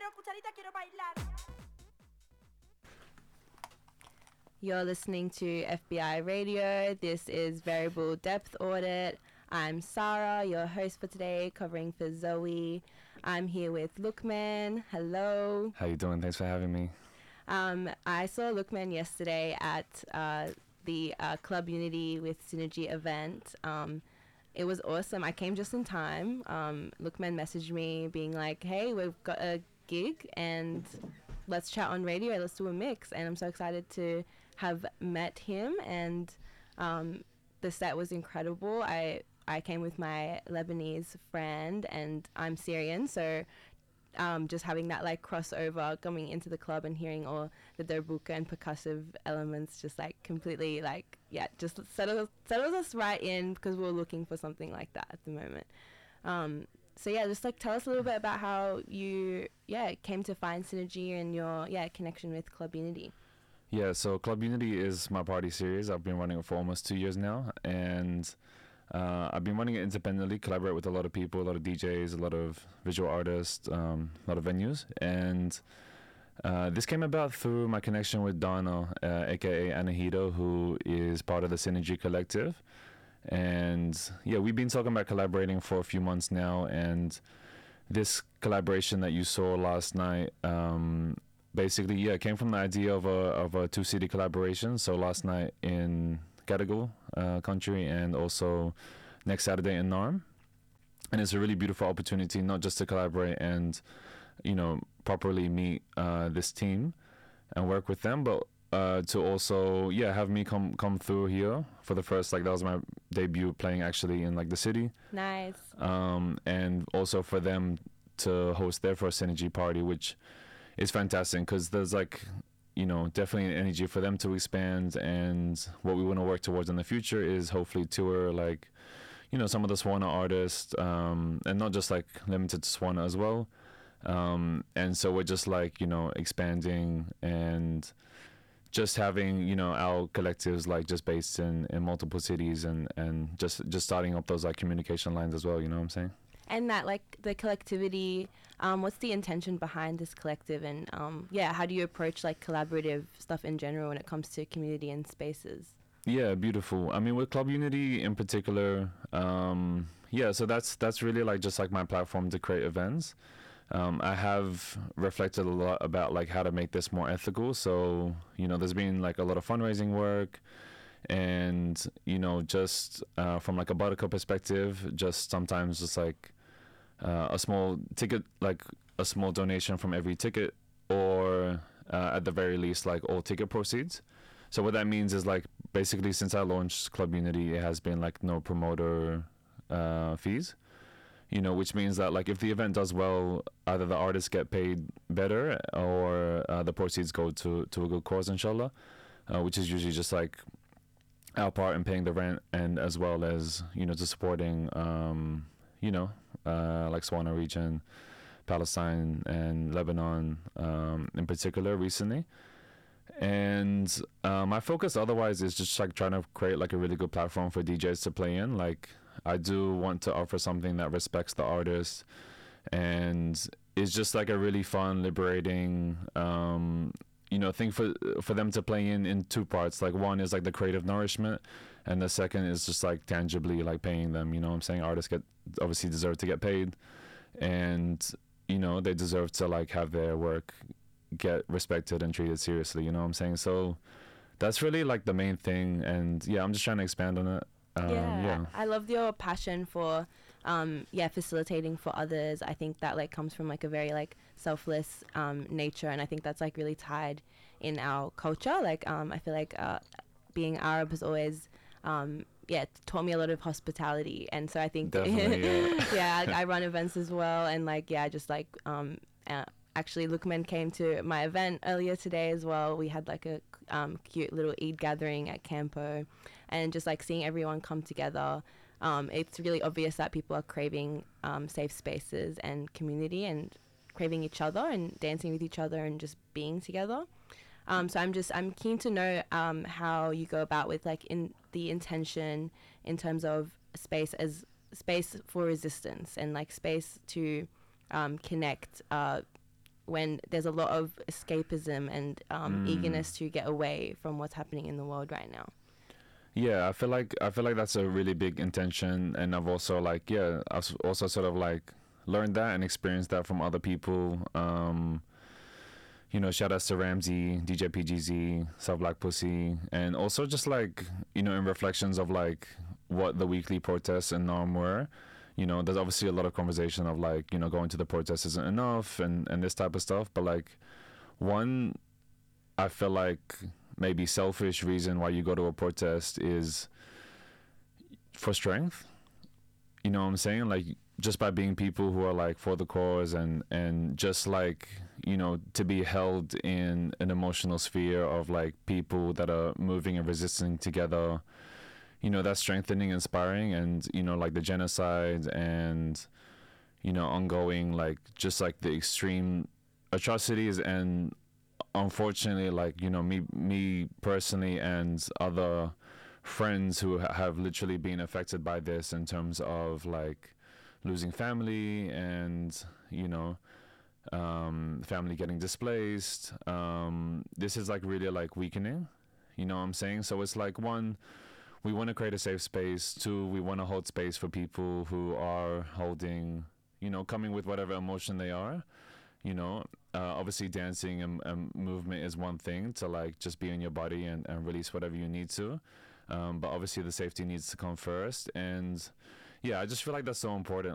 You're listening to FBI Radio. This is Variable Depth Audit. I'm Sarah, your host for today, covering for Zoe. I'm here with Lukman. Hello. How you doing? Thanks for having me. I saw Lukman yesterday at the Club Unity with Synergy event. It was awesome. I came just in time. Lukman messaged me being like, hey, we've got a gig and let's chat on radio. Let's do a mix. And I'm so excited to have met him. And the set was incredible. I came with my Lebanese friend and I'm Syrian. So just having that like crossover coming into the club and hearing all the darbuka and percussive elements just like completely like just settles us right in, because we're looking for something like that at the moment. So just like tell us a little bit about how you came to find Synergy and your connection with Club Unity. So Club Unity is my party series. I've been running it for almost 2 years now, and I've been running it independently, collaborate with a lot of people, a lot of DJs, a lot of visual artists, a lot of venues. And this came about through my connection with Donna, aka Anahito, who is part of the Synergy Collective. And we've been talking about collaborating for a few months now. And this collaboration that you saw last night, basically, came from the idea of a two-city collaboration. So last night in Gadigal country, and also next Saturday in Narm. And it's a really beautiful opportunity, not just to collaborate and properly meet this team and work with them, but to also have me come through here for the first, that was my debut playing actually in the city. Nice. And also for them to host their first Synergy party, which is fantastic, because there's definitely an energy for them to expand. And what we want to work towards in the future is hopefully tour some of the Swana artists, and not just limited to Swana as well. And so we're just expanding and just having our collectives just based in multiple cities, and just starting up those communication lines as well, you know what I'm saying? And that the collectivity, what's the intention behind this collective, and how do you approach collaborative stuff in general when it comes to community and spaces? Beautiful. I mean, with Club Unity in particular, so that's really just my platform to create events. I have reflected a lot about how to make this more ethical. So there's been a lot of fundraising work, and just from a Buttercup perspective, just sometimes just a small ticket, a small donation from every ticket, or at the very least all ticket proceeds. So what that means is basically since I launched Club Unity, it has been no promoter fees, which means that if the event does well, either the artists get paid better, or the proceeds go to a good cause, inshallah, which is usually just our part in paying the rent, and as well as to supporting Swana region, Palestine and Lebanon in particular recently. And my focus otherwise is just trying to create a really good platform for DJs to play in. I do want to offer something that respects the artist, and is just a really fun, liberating thing for them to play in two parts. One is the creative nourishment, and the second is just tangibly paying them. You know what I'm saying? Artists obviously deserve to get paid, and they deserve to have their work get respected and treated seriously. You know what I'm saying? So that's really the main thing, and I'm just trying to expand on it. I love your passion for facilitating for others. I think that like comes from like a very like selfless nature, and I think that's like really tied in our culture. Like I feel like being Arab has always taught me a lot of hospitality, and so I think I run events as well, and like just like actually Lukman came to my event earlier today as well. We had like a cute little Eid gathering at Campo, and just like seeing everyone come together, it's really obvious that people are craving safe spaces and community, and craving each other and dancing with each other and just being together. So I'm keen to know how you go about with like in the intention in terms of space as space for resistance and like space to connect when there's a lot of escapism and eagerness to get away from what's happening in the world right now. Yeah, I feel like that's a really big intention, and I've also I've also sort of like learned that and experienced that from other people. Shout outs to Ramsey, DJ PGZ, South Black Pussy, and also just like, in reflections of like what the weekly protests and norm were. There's obviously a lot of conversation of like, going to the protests isn't enough and this type of stuff. But like, one, I feel like maybe selfish reason why you go to a protest is for strength. You know what I'm saying? Like, just by being people who are like for the cause and just like, to be held in an emotional sphere of like people that are moving and resisting together, that's strengthening, inspiring. And, like the genocide and, ongoing, like just like the extreme atrocities and unfortunately, like, me personally and other friends who have literally been affected by this in terms of like losing family and, family getting displaced. This is like really like weakening, you know what I'm saying? So it's like, one, we want to create a safe space. Two, we want to hold space for people who are holding, coming with whatever emotion they are. Obviously dancing and movement is one thing to like just be in your body and release whatever you need to. But obviously the safety needs to come first. And yeah, I just feel like that's so important.